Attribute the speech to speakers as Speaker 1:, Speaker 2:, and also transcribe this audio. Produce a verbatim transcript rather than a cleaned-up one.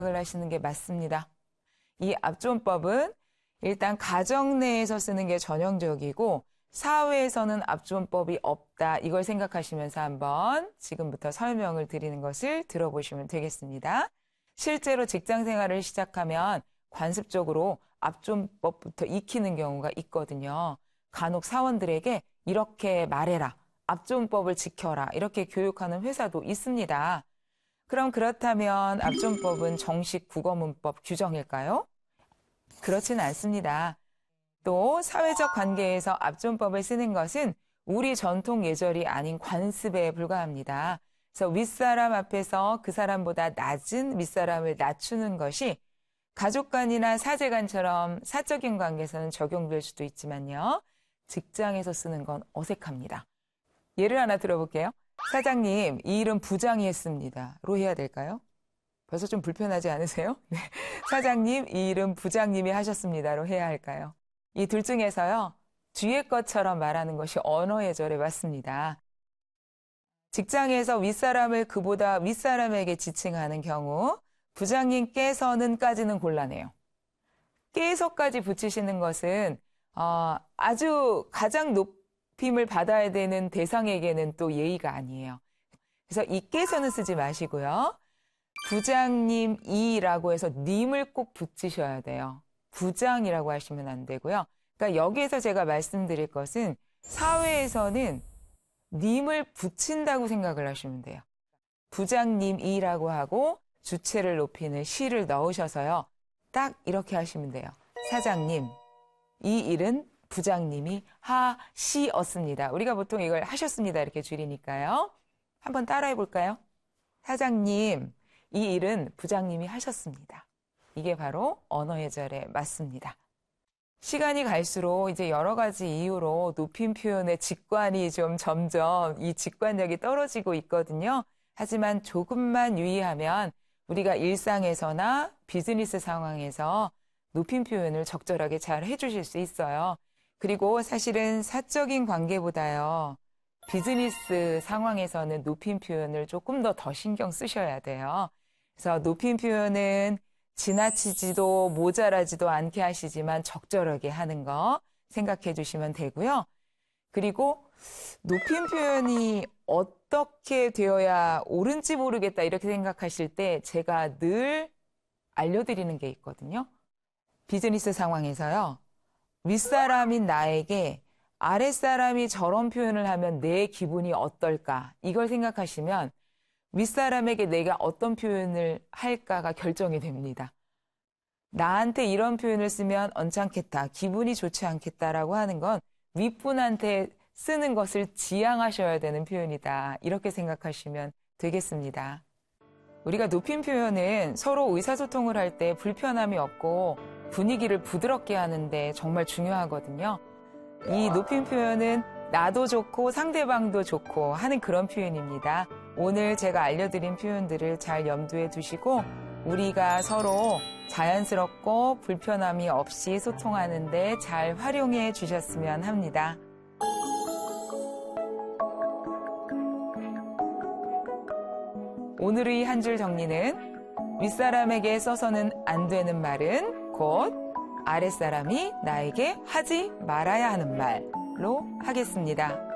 Speaker 1: 하시는 게 맞습니다. 이 압존법은 일단 가정 내에서 쓰는 게 전형적이고 사회에서는 압존법이 없다. 이걸 생각하시면서 한번 지금부터 설명을 드리는 것을 들어보시면 되겠습니다. 실제로 직장 생활을 시작하면 관습적으로 압존법부터 익히는 경우가 있거든요. 간혹 사원들에게 이렇게 말해라, 압존법을 지켜라 이렇게 교육하는 회사도 있습니다. 그럼 그렇다면 압존법은 정식 국어문법 규정일까요? 그렇지는 않습니다. 또 사회적 관계에서 압존법을 쓰는 것은 우리 전통 예절이 아닌 관습에 불과합니다. 그래서 윗사람 앞에서 그 사람보다 낮은 윗사람을 낮추는 것이 가족간이나 사제간처럼 사적인 관계에서는 적용될 수도 있지만요. 직장에서 쓰는 건 어색합니다. 예를 하나 들어볼게요. 사장님, 이 일은 부장이 했습니다. 로 해야 될까요? 벌써 좀 불편하지 않으세요? 네. 사장님, 이 일은 부장님이 하셨습니다. 로 해야 할까요? 이 둘 중에서요. 뒤에 것처럼 말하는 것이 언어 예절에 맞습니다. 직장에서 윗사람을 그보다 윗사람에게 지칭하는 경우 부장님께서는까지는 곤란해요. 께서까지 붙이시는 것은 어, 아주 가장 높임을 받아야 되는 대상에게는 또 예의가 아니에요. 그래서 이 께서는 쓰지 마시고요. 부장님이라고 해서 님을 꼭 붙이셔야 돼요. 부장이라고 하시면 안 되고요. 그러니까 여기에서 제가 말씀드릴 것은 사회에서는 님을 붙인다고 생각을 하시면 돼요. 부장님이라고 하고 주체를 높이는 시를 넣으셔서요. 딱 이렇게 하시면 돼요. 사장님, 이 일은 부장님이 하시었습니다. 우리가 보통 이걸 하셨습니다 이렇게 줄이니까요. 한번 따라해 볼까요? 사장님, 이 일은 부장님이 하셨습니다. 이게 바로 언어 예절에 맞습니다. 시간이 갈수록 이제 여러 가지 이유로 높임 표현의 직관이 좀 점점 이 직관력이 떨어지고 있거든요. 하지만 조금만 유의하면 우리가 일상에서나 비즈니스 상황에서 높임 표현을 적절하게 잘 해주실 수 있어요. 그리고 사실은 사적인 관계보다요. 비즈니스 상황에서는 높임 표현을 조금 더 더 신경 쓰셔야 돼요. 그래서 높임 표현은 지나치지도 모자라지도 않게 하시지만 적절하게 하는 거 생각해 주시면 되고요. 그리고 높임 표현이 어떻게 되어야 옳은지 모르겠다 이렇게 생각하실 때 제가 늘 알려드리는 게 있거든요. 비즈니스 상황에서요. 윗사람인 나에게 아랫사람이 저런 표현을 하면 내 기분이 어떨까 이걸 생각하시면 윗사람에게 내가 어떤 표현을 할까가 결정이 됩니다. 나한테 이런 표현을 쓰면 언짢겠다, 기분이 좋지 않겠다라고 하는 건 윗분한테 쓰는 것을 지양하셔야 되는 표현이다. 이렇게 생각하시면 되겠습니다. 우리가 높임 표현은 서로 의사소통을 할 때 불편함이 없고 분위기를 부드럽게 하는데 정말 중요하거든요. 이 높임 표현은 나도 좋고 상대방도 좋고 하는 그런 표현입니다. 오늘 제가 알려드린 표현들을 잘 염두에 두시고 우리가 서로 자연스럽고 불편함이 없이 소통하는데 잘 활용해 주셨으면 합니다. 오늘의 한 줄 정리는 윗사람에게 써서는 안 되는 말은 곧 아랫사람이 나에게 하지 말아야 하는 말로 하겠습니다.